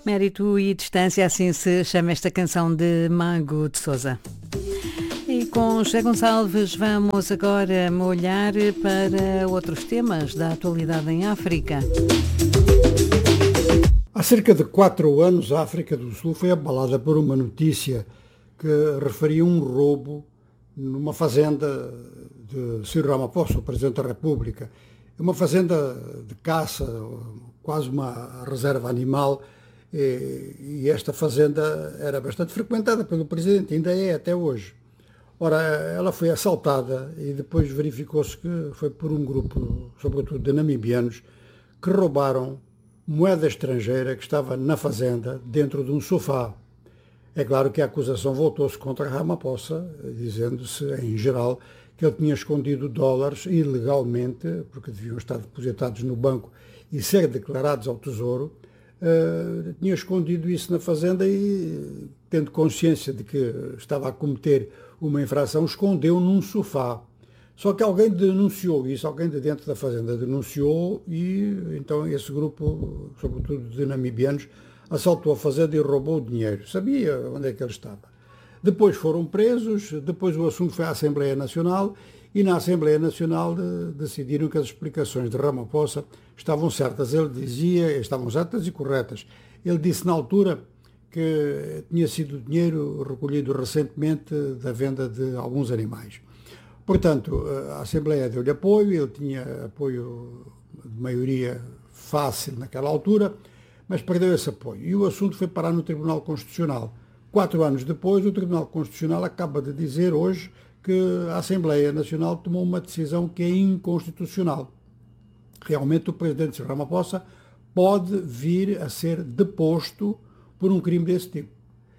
Mérito e distância, assim se chama esta canção de Mago de Souza. E com José Gonçalves vamos agora olhar para outros temas da atualidade em África. Há cerca de 4 anos, a África do Sul foi abalada por uma notícia que referia um roubo numa fazenda de Cyril Ramaphosa, o Presidente da República. Uma fazenda de caça, quase uma reserva animal, e esta fazenda era bastante frequentada pelo Presidente, ainda é até hoje. Ora, ela foi assaltada e depois verificou-se que foi por um grupo, sobretudo de namibianos, que roubaram moeda estrangeira que estava na fazenda, dentro de um sofá. É claro que a acusação voltou-se contra Ramaphosa, dizendo-se, em geral, que ele tinha escondido dólares ilegalmente, porque deviam estar depositados no banco e ser declarados ao Tesouro, tinha escondido isso na fazenda e, tendo consciência de que estava a cometer uma infração, escondeu num sofá. Só que alguém denunciou isso, alguém de dentro da fazenda denunciou e então esse grupo, sobretudo de namibianos, assaltou a fazenda e roubou o dinheiro. Sabia onde é que ele estava. Depois foram presos, depois o assunto foi à Assembleia Nacional e na Assembleia Nacional decidiram que as explicações de Ramaphosa estavam certas. Ele dizia, estavam certas e corretas. Ele disse na altura que tinha sido dinheiro recolhido recentemente da venda de alguns animais. Portanto, a Assembleia deu-lhe apoio, ele tinha apoio de maioria fácil naquela altura, mas perdeu esse apoio. E o assunto foi parar no Tribunal Constitucional. 4 anos depois, o Tribunal Constitucional acaba de dizer hoje que a Assembleia Nacional tomou uma decisão que é inconstitucional. Realmente o Presidente Ramaphosa pode vir a ser deposto por um crime desse tipo.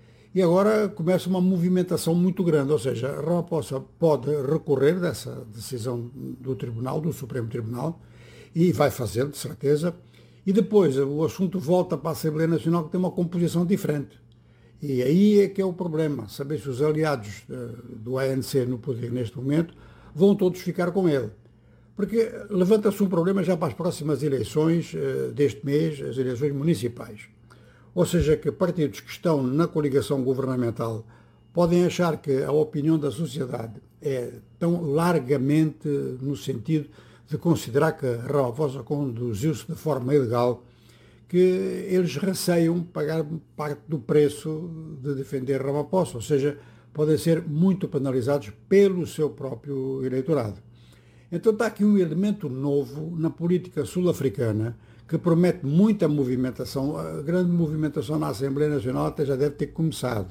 E agora começa uma movimentação muito grande, ou seja, Ramaphosa pode recorrer dessa decisão do Tribunal, do Supremo Tribunal, e vai fazer, de certeza, e depois o assunto volta para a Assembleia Nacional, que tem uma composição diferente. E aí é que é o problema, saber se os aliados do ANC no poder neste momento vão todos ficar com ele. Porque levanta-se um problema já para as próximas eleições deste mês, as eleições municipais. Ou seja, que partidos que estão na coligação governamental podem achar que a opinião da sociedade é tão largamente no sentido de considerar que Ramaphosa conduziu-se de forma ilegal, que eles receiam pagar parte do preço de defender Ramaphosa, ou seja, podem ser muito penalizados pelo seu próprio eleitorado. Então está aqui um elemento novo na política sul-africana que promete muita movimentação. A grande movimentação na Assembleia Nacional até já deve ter começado.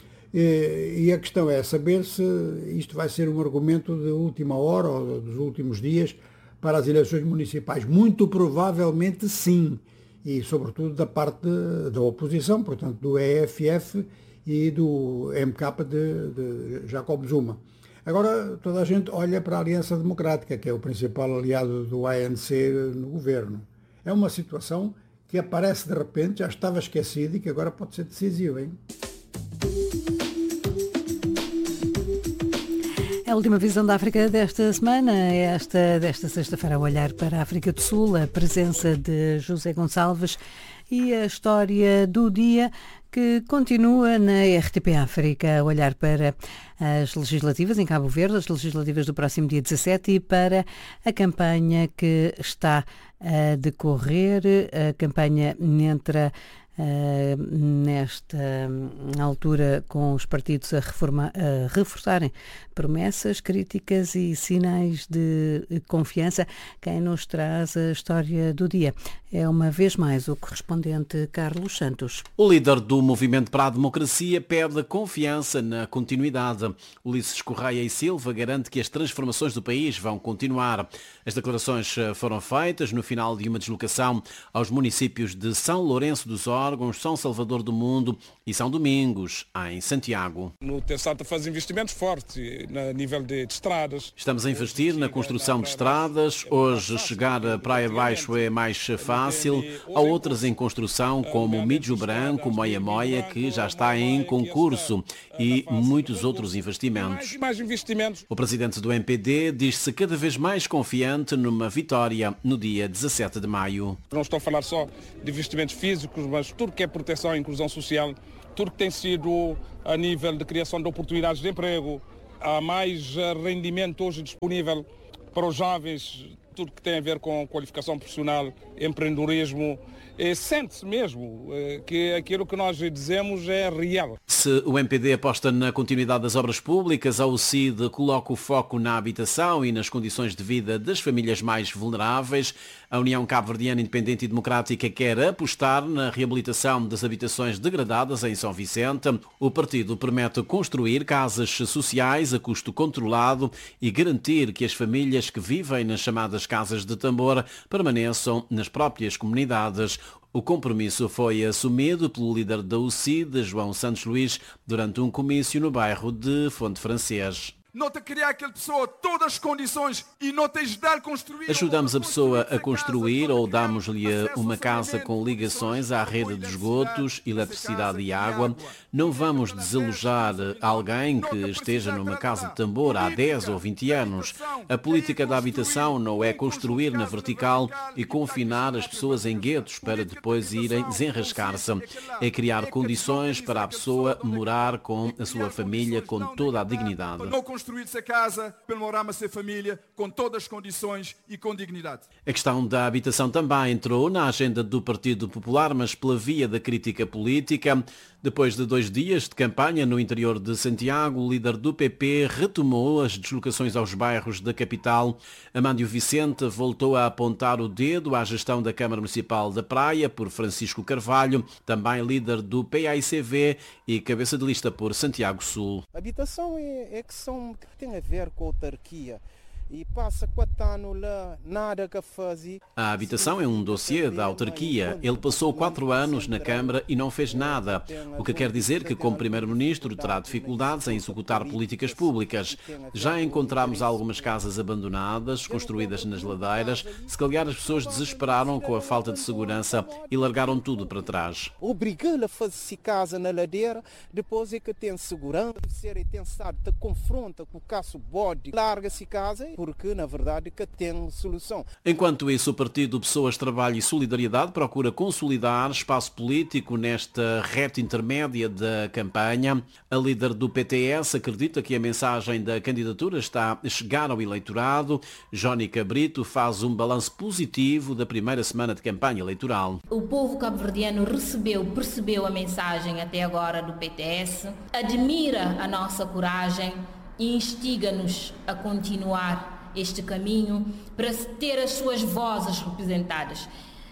E a questão é saber se isto vai ser um argumento de última hora ou dos últimos dias para as eleições municipais. Muito provavelmente sim, e sobretudo da parte da oposição, portanto do EFF e do MK de Jacob Zuma. Agora toda a gente olha para a Aliança Democrática, que é o principal aliado do ANC no governo. É uma situação que aparece de repente, já estava esquecida e que agora pode ser decisiva, hein? A última visão da África desta semana é desta sexta-feira, a olhar para a África do Sul, a presença de José Gonçalves e a história do dia que continua na RTP África, a olhar para as legislativas em Cabo Verde, as legislativas do próximo dia 17 e para a campanha que está a decorrer, a campanha entra nesta altura com os partidos a reforçarem promessas, críticas e sinais de confiança. Quem nos traz a história do dia é uma vez mais o correspondente Carlos Santos. O líder do Movimento para a Democracia pede confiança na continuidade. Ulisses Correia e Silva garante que as transformações do país vão continuar. As declarações foram feitas no final de uma deslocação aos municípios de São Lourenço dos Órgãos, São Salvador do Mundo e São Domingos, em Santiago. No TESATA faz investimentos fortes a nível de estradas. Estamos a investir na construção de estradas. Hoje chegar a Praia Baixo é mais fácil. Há outras em construção, como o Mijo Branco, Moia Moia, que já está em concurso, e muitos outros investimentos. Mais investimentos. O presidente do MPD diz-se cada vez mais confiante numa vitória no dia 17 de maio. Não estou a falar só de investimentos físicos, mas tudo que é proteção e inclusão social, tudo que tem sido a nível de criação de oportunidades de emprego, há mais rendimento hoje disponível para os jovens, tudo que tem a ver com qualificação profissional, empreendedorismo, sente-se mesmo que aquilo que nós dizemos é real. Se o MPD aposta na continuidade das obras públicas, a UCID coloca o foco na habitação e nas condições de vida das famílias mais vulneráveis. A União Cabo-Verdiana Independente e Democrática quer apostar na reabilitação das habitações degradadas em São Vicente. O partido promete construir casas sociais a custo controlado e garantir que as famílias que vivem nas chamadas casas de tambor permaneçam nas próprias comunidades. O compromisso foi assumido pelo líder da UCID, João Santos Luís, durante um comício no bairro de Fonte Francês. Não te criar aquela pessoa todas as condições e não te ajudar a construir. Ajudamos a pessoa a construir ou damos-lhe uma casa com ligações à rede de esgotos, eletricidade e água. Não vamos desalojar alguém que esteja numa casa de tambor há 10 ou 20 anos. A política da habitação não é construir na vertical e confinar as pessoas em guetos para depois irem desenrascar-se. É criar condições para a pessoa morar com a sua família com toda a dignidade. Construir-se a casa, para morar a sua família, com todas as condições e com dignidade. A questão da habitação também entrou na agenda do Partido Popular, mas pela via da crítica política. Depois de 2 dias de campanha no interior de Santiago, o líder do PP retomou as deslocações aos bairros da capital. Amândio Vicente voltou a apontar o dedo à gestão da Câmara Municipal da Praia por Francisco Carvalho, também líder do PAICV e cabeça de lista por Santiago Sul. A habitação é questão que tem a ver com a autarquia. E passa 4 anos lá, nada que fazer. A habitação é um dossiê da autarquia. Ele passou 4 anos na Câmara e não fez nada. O que quer dizer que, como Primeiro-Ministro, terá dificuldades em executar políticas públicas. Já encontramos algumas casas abandonadas, construídas nas ladeiras. Se calhar as pessoas desesperaram com a falta de segurança e largaram tudo para trás. Obrigá-lo a fazer casa na ladeira, depois é que tem segurança, tem estado, te confronta com o caso bode, larga-se casa, porque na verdade que tem solução. Enquanto isso, o Partido Pessoas, Trabalho e Solidariedade procura consolidar espaço político nesta reta intermédia da campanha. A líder do PTS acredita que a mensagem da candidatura está a chegar ao eleitorado. Jónica Brito faz um balanço positivo da primeira semana de campanha eleitoral. O povo cabo-verdiano percebeu a mensagem até agora do PTS, admira a nossa coragem e instiga-nos a continuar este caminho para ter as suas vozes representadas.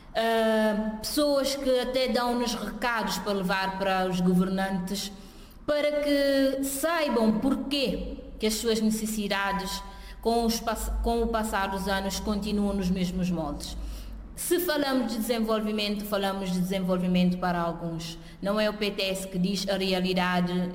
Pessoas que até dão-nos recados para levar para os governantes para que saibam porquê que as suas necessidades com o passar dos anos continuam nos mesmos moldes. Se falamos de desenvolvimento para alguns. Não é o PTS que diz, a realidade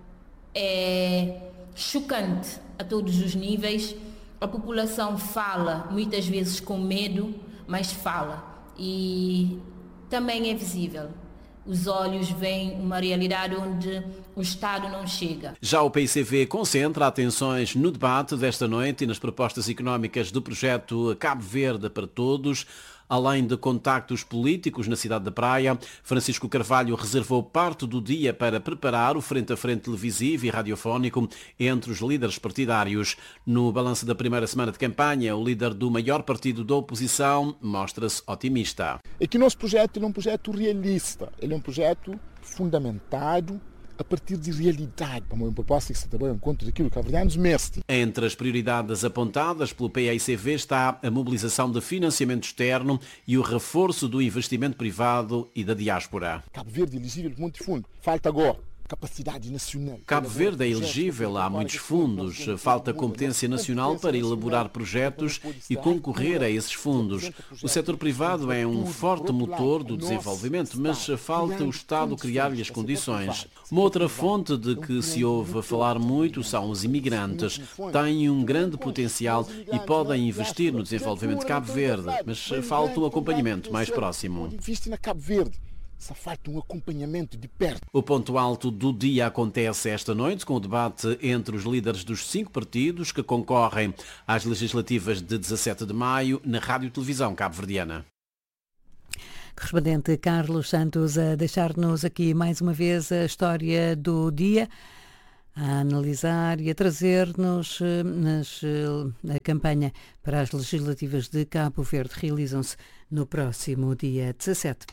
é chocante a todos os níveis. A população fala, muitas vezes com medo, mas fala. E também é visível. Os olhos veem uma realidade onde o Estado não chega. Já o PICV concentra atenções no debate desta noite e nas propostas económicas do projeto Cabo Verde para Todos. Além de contactos políticos na cidade da Praia, Francisco Carvalho reservou parte do dia para preparar o frente-a-frente televisivo e radiofónico entre os líderes partidários. No balanço da primeira semana de campanha, o líder do maior partido da oposição mostra-se otimista. É que o nosso projeto é um projeto realista, ele é um projeto fundamentado a partir de realidade. É uma proposta que se trabalha em conta daquilo que cabo-verdianos merecem. Entre as prioridades apontadas pelo PAICV está a mobilização de financiamento externo e o reforço do investimento privado e da diáspora. Cabo Verde é elegível por muito fundo. Falta agora capacidade nacional. Cabo Verde é elegível, há muitos fundos, falta competência nacional para elaborar projetos e concorrer a esses fundos. O setor privado é um forte motor do desenvolvimento, mas falta o Estado criar-lhe as condições. Uma outra fonte de que se ouve falar muito são os imigrantes. Têm um grande potencial e podem investir no desenvolvimento de Cabo Verde, mas falta o acompanhamento mais próximo. Investe na Cabo Verde. Só falta um acompanhamento de perto. O ponto alto do dia acontece esta noite com o debate entre os líderes dos 5 partidos que concorrem às legislativas de 17 de maio na Rádio e Televisão Cabo-Verdiana. Correspondente Carlos Santos a deixar-nos aqui mais uma vez a história do dia, a analisar e a trazer-nos a campanha para as legislativas de Cabo Verde. Realizam-se no próximo dia 17.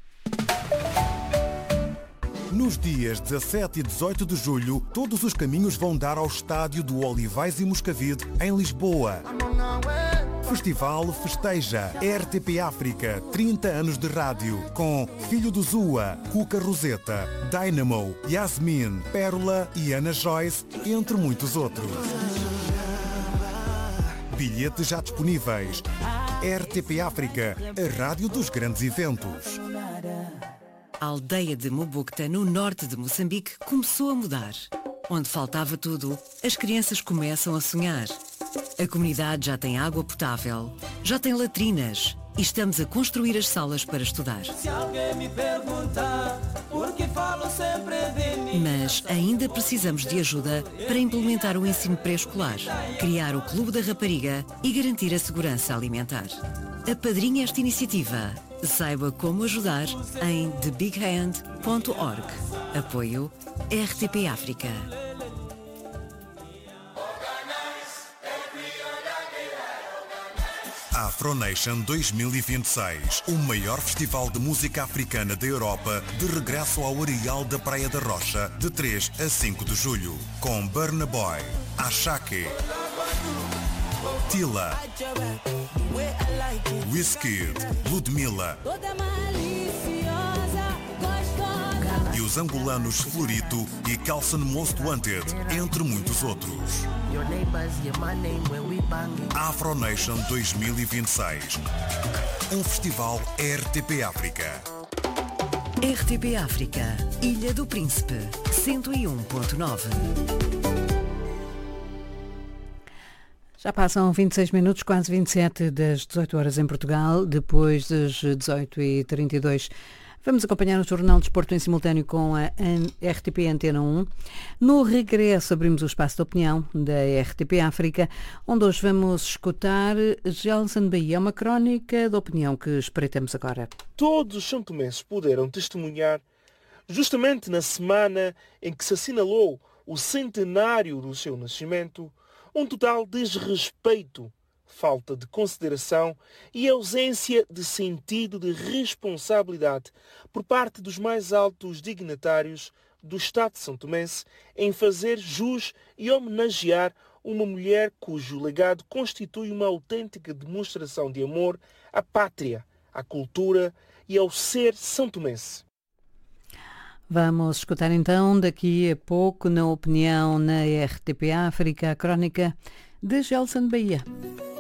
Nos dias 17 e 18 de julho, todos os caminhos vão dar ao estádio do Olivais e Moscavide, em Lisboa. Festival festeja RTP África, 30 anos de rádio, com Filho do Zua, Cuca Roseta, Dynamo, Yasmin, Pérola e Ana Joyce, entre muitos outros. Bilhetes já disponíveis. RTP África, a rádio dos grandes eventos. A aldeia de Mubucta, no norte de Moçambique, começou a mudar. Onde faltava tudo, as crianças começam a sonhar. A comunidade já tem água potável, já tem latrinas e estamos a construir as salas para estudar. Se alguém me perguntar por que falo sempre de mim. Mas ainda precisamos de ajuda para implementar o ensino pré-escolar, criar o Clube da Rapariga e garantir a segurança alimentar. Apadrinhe esta iniciativa. Saiba como ajudar em thebighand.org. Apoio RTP África. Afronation 2026, o maior festival de música africana da Europa, de regresso ao Areal da Praia da Rocha, de 3 a 5 de julho, com Burna Boy, Ashake, Tila, Wizkid, Ludmilla e os angolanos Florito e Kelson Most Wanted, entre muitos outros. Afronation 2026, um festival RTP África. RTP África, Ilha do Príncipe, 101.9. Já passam 26 minutos, quase 27 das 18 horas em Portugal, depois das 18h32. Vamos acompanhar o Jornal de Desporto em simultâneo com a RTP Antena 1. No regresso abrimos o espaço de opinião da RTP África, onde hoje vamos escutar Gelson Bahia, uma crónica de opinião que espreitamos agora. Todos os santomenses puderam testemunhar, justamente na semana em que se assinalou o centenário do seu nascimento, um total desrespeito, falta de consideração e ausência de sentido de responsabilidade por parte dos mais altos dignatários do Estado santomense em fazer jus e homenagear uma mulher cujo legado constitui uma autêntica demonstração de amor à pátria, à cultura e ao ser santomense. Vamos escutar então daqui a pouco, na opinião na RTP África, a crónica de Gelson Bahia.